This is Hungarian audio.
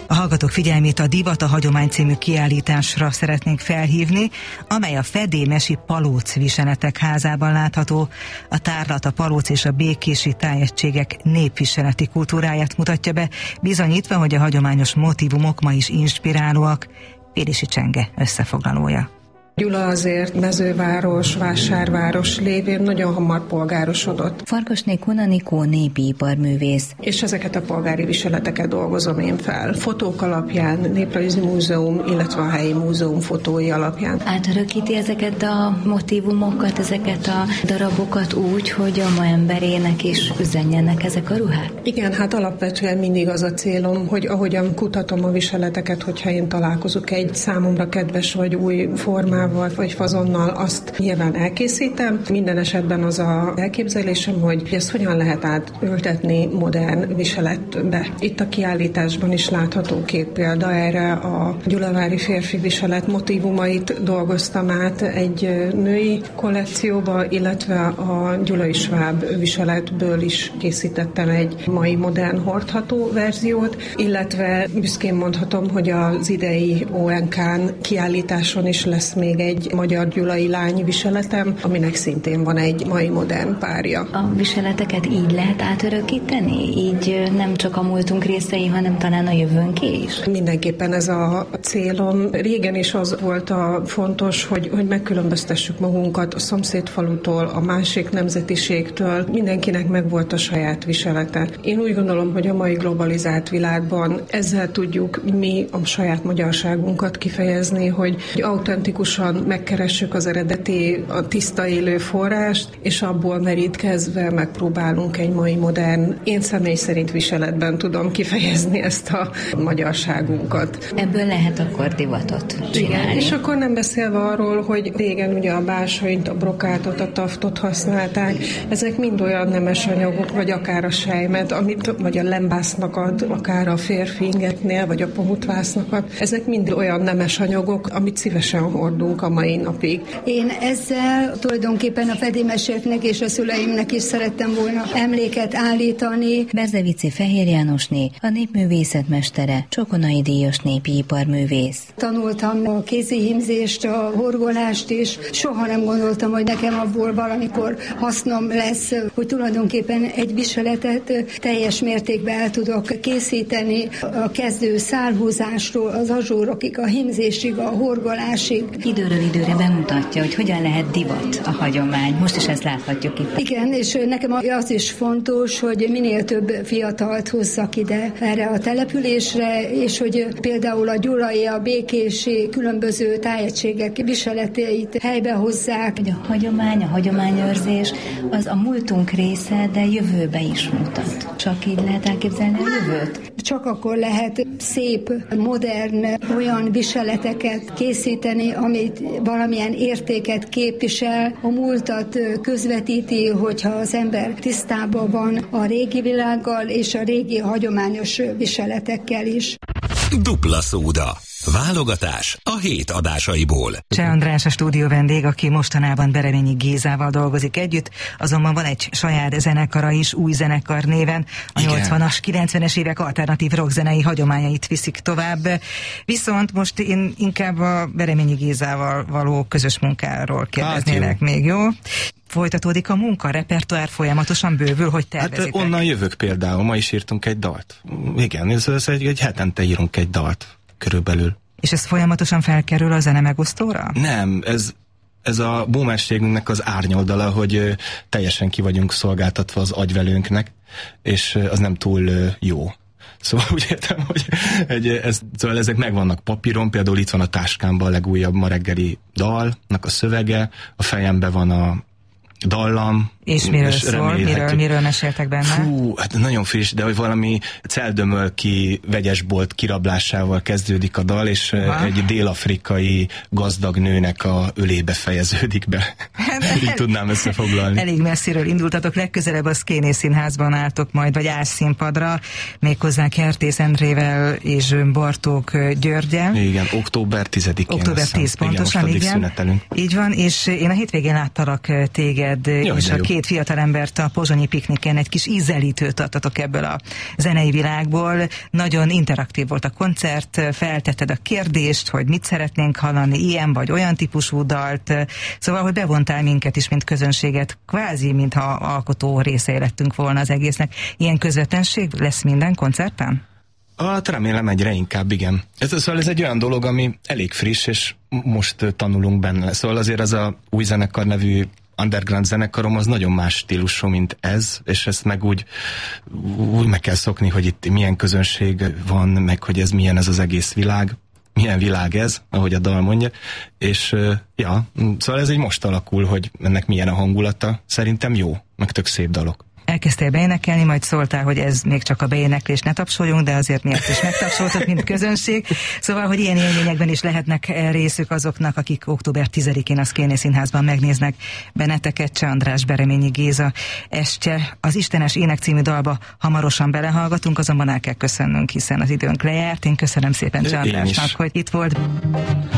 A hallgatók figyelmét a Divat a hagyomány című kiállításra szeretnénk felhívni, amely a fedémesi Palóc viseletek házában látható. A tárlat a Palóc és a békési tájegységek népviseleti kultúráját mutatja be, bizonyítva, hogy a hagyományos motívumok ma is inspirálóak. Périsi Csenge összefoglalója. Gyula azért mezőváros, vásárváros lévén nagyon hamar polgárosodott. Farkasné Kunanikó népi iparművész. És ezeket a polgári viseleteket dolgozom én fel. Fotók alapján, Néprajzi Múzeum, illetve a helyi múzeum fotói alapján. Átörökíti ezeket a motívumokat, ezeket a darabokat úgy, hogy a ma emberének is üzenjenek ezek a ruhák? Igen, hát alapvetően mindig az a célom, hogy ahogyan kutatom a viseleteket, hogyha én találkozok egy számomra kedves vagy új formával, vagy fazonnal, azt nyilván elkészítem. Minden esetben az a elképzelésem, hogy ezt hogyan lehet átültetni modern viseletbe. Itt a kiállításban is látható két példa erre. A gyulavári férfi viselet motívumait dolgoztam át egy női kollekcióba, illetve a gyulai sváb viseletből is készítettem egy mai modern hordható verziót, illetve büszkén mondhatom, hogy az idei ONK-n kiállításon is lesz még egy magyar gyulai lány viseletem, aminek szintén van egy mai modern párja. A viseleteket így lehet átörökíteni? Így nem csak a múltunk részei, hanem talán a jövőnké is? Mindenképpen ez a célom. Régen is az volt a fontos, hogy megkülönböztessük magunkat a szomszédfalutól, a másik nemzetiségtől. Mindenkinek megvolt a saját viselete. Én úgy gondolom, hogy a mai globalizált világban ezzel tudjuk mi a saját magyarságunkat kifejezni, hogy autentikusan megkeressük az eredeti, a tiszta élő forrást, és abból merítkezve megpróbálunk egy mai modern, én személy szerint viseletben tudom kifejezni ezt a magyarságunkat. Ebből lehet akkor divatot csinálni. Igen, és akkor nem beszélve arról, hogy régen ugye a básanyt, a brokátot, a taftot használták, ezek mind olyan nemes anyagok, vagy akár a sejmet, amit vagy a lembásznak ad, akár a férfi ingetnél, vagy a pamutvásznak ad. Ezek mind olyan nemes anyagok, amit szívesen hordunk a mai napig. Én ezzel tulajdonképpen a fedémeseknek és a szüleimnek is szerettem volna emléket állítani. Berzevici Fehér Jánosné, a népművészetmestere, Csokonai díjas népi iparművész. Tanultam a kézihímzést, a horgolást is. Soha nem gondoltam, hogy nekem abból valamikor hasznom lesz, hogy tulajdonképpen egy viseletet teljes mértékben el tudok készíteni. A kezdő szálhúzásról, az azsúrokig, a hímzésig, a horgolásig. Időről időre bemutatja, hogy hogyan lehet divat a hagyomány. Most is ezt láthatjuk itt. Igen, és nekem az is fontos, hogy minél több fiatalt hozzak ide erre a településre, és hogy például a gyulai, a békési különböző tájegységek viseleteit helybe hozzák. A hagyomány, a hagyományőrzés az a múltunk része, de jövőbe is mutat. Csak így lehet elképzelni a jövőt? Csak akkor lehet szép, modern, olyan viseleteket készíteni, amit valamilyen értéket képvisel, a múltat közvetíti, hogyha az ember tisztában van a régi világgal és a régi hagyományos viseletekkel is. Dupla szóda. Válogatás a hét adásaiból. Cseh András a stúdió vendég, aki mostanában Bereményi Gézával dolgozik együtt, azonban van egy saját zenekara is, új zenekar néven, a 80-as, 90-es évek alternatív rockzenei hagyományait viszik tovább. Viszont most én inkább a Bereményi Gézával való közös munkáról kérdeznélek még, jó? Folytatódik a munka, repertoár folyamatosan bővül, hogy tervezitek? Hát onnan jövök például, ma is írtunk egy dalt. Igen, ez egy hetente írunk egy dalt. Körülbelül. És ez folyamatosan felkerül a zene megosztóra? Nem, ez a boomerségünknek az árnyoldala, hogy teljesen ki vagyunk szolgáltatva az agyvelőnknek, és az nem túl jó. Szóval úgy értem, hogy szóval ezek megvannak papíron, például itt van a táskámban a legújabb ma reggeli dalnak a szövege, a fejemben van a dallam. És miről szól? Miről meséltek benne? Fú, hát nagyon friss, de hogy valami celdömölki vegyesbolt kirablásával kezdődik a dal, és egy dél-afrikai gazdag nőnek a ölébe fejeződik be. Így tudnám összefoglalni. Elég messziről indultatok, legközelebb a Szkéné Színházban álltok majd, vagy álszínpadra, méghozzá Kertész Endrével és Bartók Györggyel. Igen, október 10-én. Október 10 pontosan, igen. Most addig szünetelünk. Így van, és én a hétvégén láttalak téged, és a két két fiatalembert a pozsonyi pikniken, egy kis ízelítőt adtatok ebből a zenei világból. Nagyon interaktív volt a koncert, feltetted a kérdést, hogy mit szeretnénk hallani, ilyen vagy olyan típusú dalt. Szóval, hogy bevontál minket is, mint közönséget, kvázi, mintha alkotó részei lettünk volna az egésznek. Ilyen közvetlenség lesz minden koncerten? Hát remélem egyre inkább, igen. Szóval ez egy olyan dolog, ami elég friss, és most tanulunk benne. Szóval azért az a Új Zenekar nevű underground zenekarom az nagyon más stílusú, mint ez, és ezt meg úgy meg kell szokni, hogy itt milyen közönség van, meg hogy ez milyen ez az egész világ, milyen világ ez, ahogy a dal mondja, és ja, szóval ez így most alakul, hogy ennek milyen a hangulata, szerintem jó, meg tök szép dalok. Elkezdtél beénekelni, majd szóltál, hogy ez még csak a beéneklés, ne tapsoljunk, de azért mi ezt is megtapsoltuk, mint közönség. Szóval, hogy ilyen élményekben is lehetnek részük azoknak, akik október 10-én a Szkéné Színházban megnéznek benneteket. Cseh András, Bereményi Géza estje. Az Istenes Ének című dalba hamarosan belehallgatunk, azonban el kell köszönnünk, hiszen az időnk lejárt. Én köszönöm szépen Cseh Andrásnak, hogy itt volt.